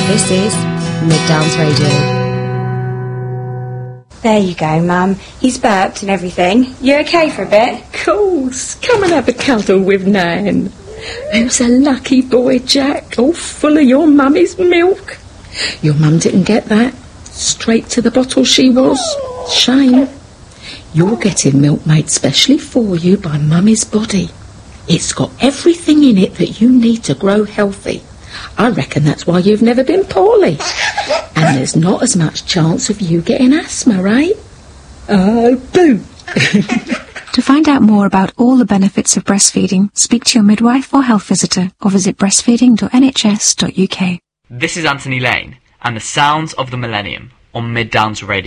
This is Mid Downs Radio. There you go, Mum. He's burped and everything. You okay for a bit? Course. Come and have a cuddle with Nan. Who's a lucky boy, Jack, all full of your mummy's milk. Your mum didn't get that. Straight to the bottle she was. Shame. You're getting milk made specially for you by Mummy's Body. It's got everything in it that you need to grow healthy. I reckon that's why you've never been poorly. And there's not as much chance of you getting asthma, right? Oh, boo! To find out more about all the benefits of breastfeeding, speak to your midwife or health visitor or visit breastfeeding.nhs.uk. This is Anthony Lane and the sounds of the millennium on Mid Downs Radio.